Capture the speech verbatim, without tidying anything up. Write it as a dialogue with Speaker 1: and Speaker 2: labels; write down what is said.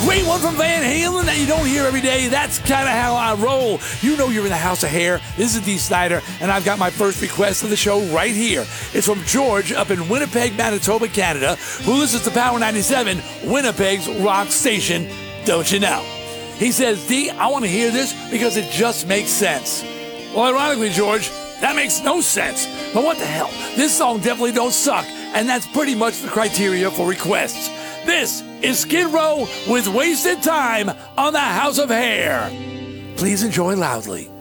Speaker 1: Great one from Van Halen that you don't hear every day. That's kind of how I roll. You know you're in the house of hair. This is Dee Snider, and I've got my first request of the show right here. It's from George up in Winnipeg, Manitoba, Canada, who listens to Power ninety-seven, Winnipeg's rock station, don't you know? He says, Dee, I want to hear this because it just makes sense. Well, ironically, George, that makes no sense. But what the hell? This song definitely don't suck, and that's pretty much the criteria for requests. This is Skid Row with Wasted Time on the House of Hair. Please enjoy loudly.